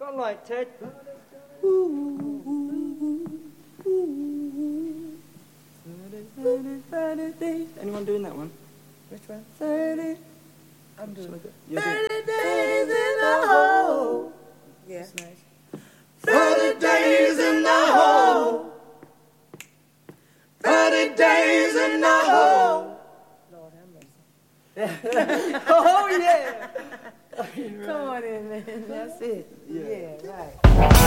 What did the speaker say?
Sunlight, Ted. Anyone doing that one? Which one? 30. I'm doing it. 30 days in the hole. Yeah. That's nice. 30 days in the hole. 30 days in the hole. Lord have mercy. Oh, yeah. Come on in, man. That's it. Yeah. Yeah, right.